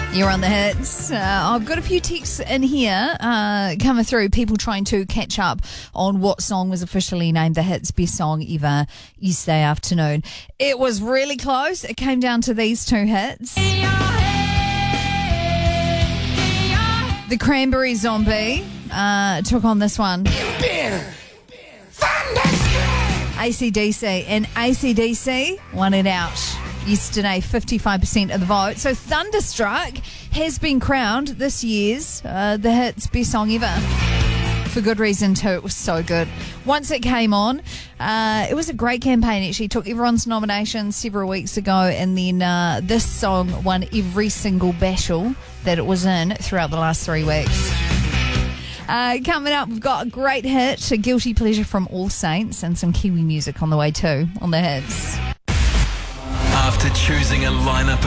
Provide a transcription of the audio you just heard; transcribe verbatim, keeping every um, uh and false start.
You're on the hits. Uh, I've got a few texts in here uh, coming through, people trying to catch up on what song was officially named the Hits Best Song Ever yesterday afternoon. It was really close. It came down to these two hits. The Cranberry Zombie uh, took on this one. A C D C, and A C D C won it out yesterday, fifty-five percent of the vote. So Thunderstruck has been crowned this year's uh, the Hits Best Song Ever. For good reason too. It was so good. Once it came on, uh, it was a great campaign. Actually, took everyone's nominations several weeks ago, and then uh, this song won every single battle that it was in throughout the last three weeks. Uh, coming up, we've got a great hit, a guilty pleasure from All Saints, and some Kiwi music on the way too on the hits. After choosing a lineup